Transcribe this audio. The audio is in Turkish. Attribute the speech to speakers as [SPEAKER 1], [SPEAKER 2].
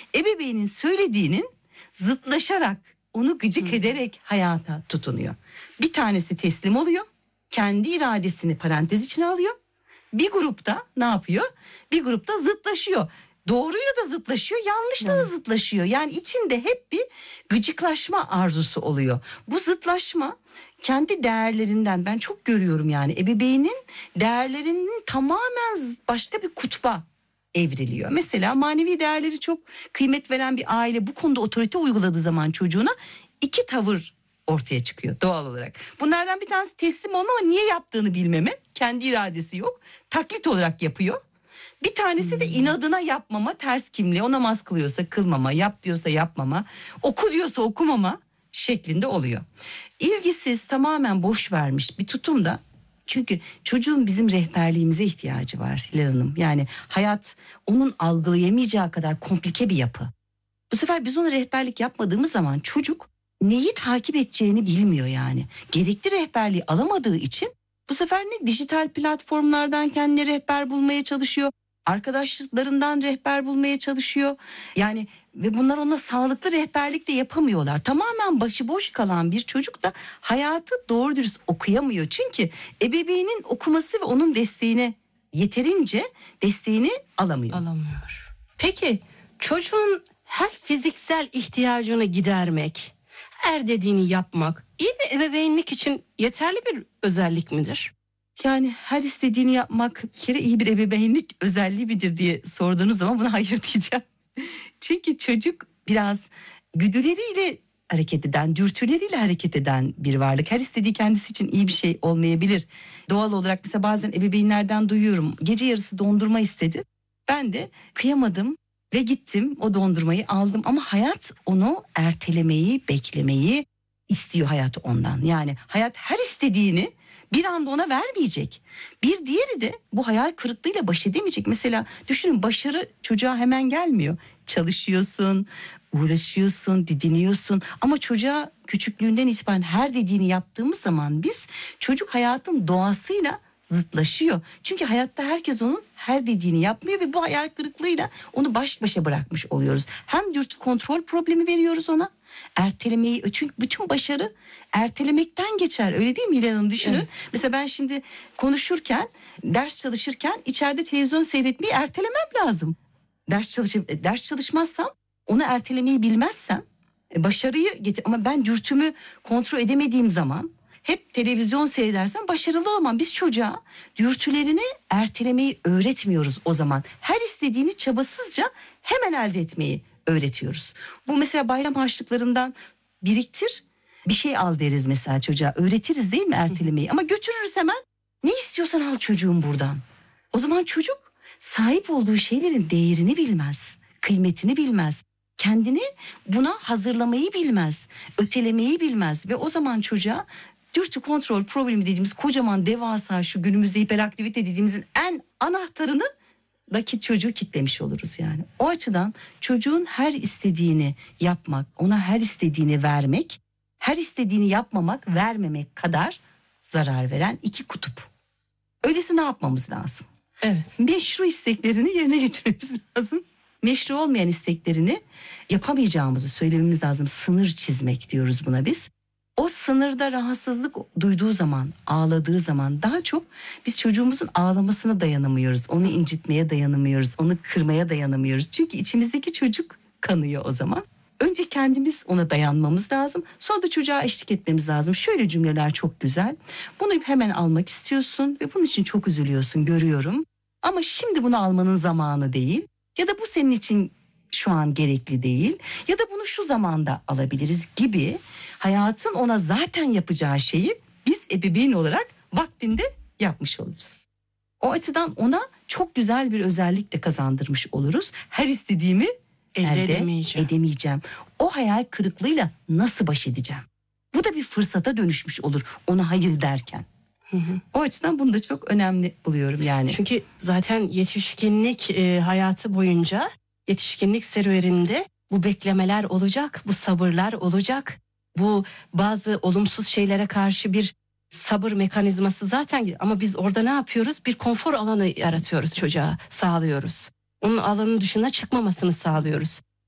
[SPEAKER 1] Ebeveynin söylediğinin zıtlaşarak, onu gıcık ederek hayata tutunuyor. Bir tanesi teslim oluyor. Kendi iradesini parantez içine alıyor. Bir grupta ne yapıyor? Bir grupta zıtlaşıyor. Doğruyla da zıtlaşıyor, yanlışla da zıtlaşıyor. Yani içinde hep bir gıcıklaşma arzusu oluyor. Bu zıtlaşma kendi değerlerinden ben çok görüyorum yani. Ebeveynin değerlerinin tamamen başka bir kutba evriliyor. Mesela manevi değerleri çok kıymet veren bir aile bu konuda otorite uyguladığı zaman çocuğuna iki tavır ortaya çıkıyor doğal olarak. Bunlardan bir tanesi teslim olma ama niye yaptığını bilmeme. Kendi iradesi yok. Taklit olarak yapıyor. Bir tanesi de inadına yapmama, ters kimliği, o namaz kılıyorsa kılmama, yap diyorsa yapmama, oku diyorsa okumama şeklinde oluyor. İlgisiz, tamamen boş vermiş bir tutum da, çünkü çocuğun bizim rehberliğimize ihtiyacı var Hilal Hanım. Yani hayat onun algılayamayacağı kadar komplike bir yapı. Bu sefer biz ona rehberlik yapmadığımız zaman çocuk neyi takip edeceğini bilmiyor yani. Gerekli rehberliği alamadığı için bu sefer ne dijital platformlardan kendine rehber bulmaya çalışıyor. Arkadaşlıklarından rehber bulmaya çalışıyor. Yani ve bunlar ona sağlıklı rehberlik de yapamıyorlar. Tamamen başıboş kalan bir çocuk da hayatı doğru dürüst okuyamıyor. Çünkü ebeveynin okuması ve onun desteğine yeterince desteğini alamıyor.
[SPEAKER 2] Peki çocuğun her fiziksel ihtiyacını gidermek, her dediğini yapmak iyi bir ebeveynlik için yeterli bir özellik midir?
[SPEAKER 1] Yani her istediğini yapmak bir kere iyi bir ebeveynlik özelliği midir diye sorduğunuz zaman buna hayır diyeceğim. Çünkü çocuk biraz güdüleriyle hareket eden, dürtüleriyle hareket eden bir varlık. Her istediği kendisi için iyi bir şey olmayabilir. Doğal olarak mesela bazen ebeveynlerden duyuyorum. Gece yarısı dondurma istedi. Ben de kıyamadım ve gittim o dondurmayı aldım. Ama hayat onu ertelemeyi, beklemeyi istiyor hayat ondan. Yani hayat her istediğini bir anda ona vermeyecek. Bir diğeri de bu hayal kırıklığıyla baş edemeyecek. Mesela düşünün, başarı çocuğa hemen gelmiyor. Çalışıyorsun, uğraşıyorsun, didiniyorsun. Ama çocuğa küçüklüğünden itibaren her dediğini yaptığımız zaman biz, çocuk hayatın doğasıyla zıtlaşıyor. Çünkü hayatta herkes onun her dediğini yapmıyor ve bu hayal kırıklığıyla onu baş başa bırakmış oluyoruz. Hem dürtü kontrol problemi veriyoruz ona. Ertelemeyi, çünkü bütün başarı ertelemekten geçer, öyle değil mi Hilal Hanım? Düşünün. Evet. Mesela ben şimdi konuşurken, ders çalışırken içeride televizyon seyretmeyi ertelemem lazım. Ders çalışmazsam, onu ertelemeyi bilmezsem başarıyı getir, ama ben dürtümü kontrol edemediğim zaman hep televizyon seyredersem başarılı olamam. Biz çocuğa dürtülerini ertelemeyi öğretmiyoruz o zaman. Her istediğini çabasızca hemen elde etmeyi öğretiyoruz. Bu mesela bayram harçlıklarından biriktir, bir şey al deriz mesela çocuğa. Öğretiriz değil mi ertelemeyi? Ama götürürüz hemen. Ne istiyorsan al çocuğum buradan. O zaman çocuk sahip olduğu şeylerin değerini bilmez, kıymetini bilmez. Kendini buna hazırlamayı bilmez, ötelemeyi bilmez ve o zaman çocuğa dürtü kontrol problemi dediğimiz kocaman, devasa, şu günümüzde hiperaktivite dediğimizin en anahtarını da çocuğu kitlemiş oluruz yani. O açıdan çocuğun her istediğini yapmak, ona her istediğini vermek, her istediğini yapmamak, vermemek kadar zarar veren iki kutup. Öyleyse ne yapmamız lazım?
[SPEAKER 2] Evet.
[SPEAKER 1] Meşru isteklerini yerine getirmemiz lazım. Meşru olmayan isteklerini yapamayacağımızı söylememiz lazım. Sınır çizmek diyoruz buna biz. O sınırda rahatsızlık duyduğu zaman, ağladığı zaman, daha çok biz çocuğumuzun ağlamasına dayanamıyoruz. Onu incitmeye dayanamıyoruz, onu kırmaya dayanamıyoruz. Çünkü içimizdeki çocuk kanıyor o zaman. Önce kendimiz ona dayanmamız lazım. Sonra da çocuğa eşlik etmemiz lazım. Şöyle cümleler çok güzel. Bunu hemen almak istiyorsun ve bunun için çok üzülüyorsun, görüyorum. Ama şimdi bunu almanın zamanı değil. Ya da bu senin için şu an gerekli değil. Ya da bunu şu zamanda alabiliriz gibi, hayatın ona zaten yapacağı şeyi biz ebeveyn olarak vaktinde yapmış oluruz. O açıdan ona çok güzel bir özellik de kazandırmış oluruz. Her istediğimi elde edemeyeceğim. O hayal kırıklığıyla nasıl baş edeceğim? Bu da bir fırsata dönüşmüş olur ona hayır derken. O açıdan bunu da çok önemli buluyorum yani.
[SPEAKER 2] Çünkü zaten yetişkinlik hayatı boyunca, yetişkinlik serüveninde bu beklemeler olacak, bu sabırlar olacak. Bu bazı olumsuz şeylere karşı bir sabır mekanizması zaten, ama biz orada ne yapıyoruz? Bir konfor alanı yaratıyoruz çocuğa, sağlıyoruz. Onun alanın dışına çıkmamasını sağlıyoruz.